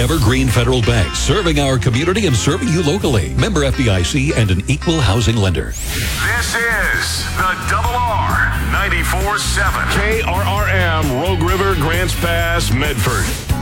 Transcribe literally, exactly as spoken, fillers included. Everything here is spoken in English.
Evergreen Federal Bank, serving our community and serving you locally. Member F D I C and an equal housing lender. This is the Double R ninety-four seven. K R R M, Rogue River, Grants Pass, Medford.